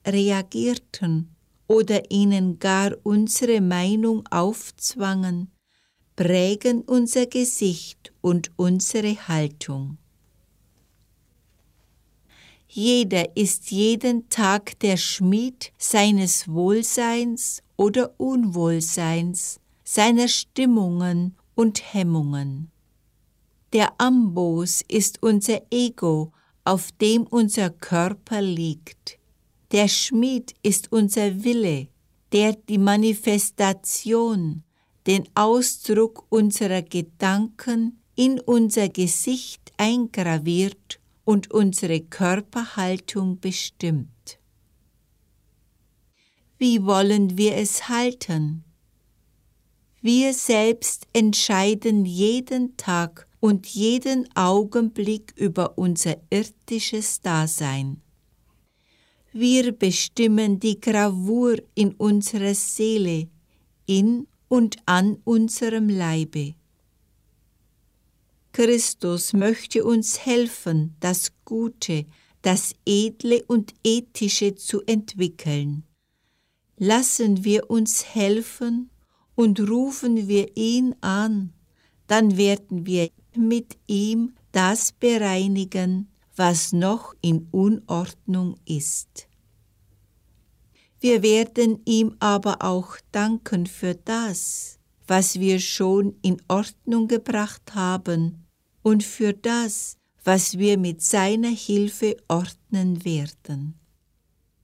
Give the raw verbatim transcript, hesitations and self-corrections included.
reagierten oder ihnen gar unsere Meinung aufzwangen, prägen unser Gesicht und unsere Haltung. Jeder ist jeden Tag der Schmied seines Wohlseins oder Unwohlseins, seiner Stimmungen und Hemmungen. Der Amboss ist unser Ego, auf dem unser Körper liegt. Der Schmied ist unser Wille, der die Manifestation, den Ausdruck unserer Gedanken in unser Gesicht eingraviert und unsere Körperhaltung bestimmt. Wie wollen wir es halten? Wir selbst entscheiden jeden Tag und jeden Augenblick über unser irdisches Dasein. Wir bestimmen die Gravur in unserer Seele, in und an unserem Leibe. Christus möchte uns helfen, das Gute, das Edle und Ethische zu entwickeln. Lassen wir uns helfen und rufen wir ihn an, dann werden wir mit ihm das bereinigen, was noch in Unordnung ist. Wir werden ihm aber auch danken für das, was wir schon in Ordnung gebracht haben und für das, was wir mit seiner Hilfe ordnen werden.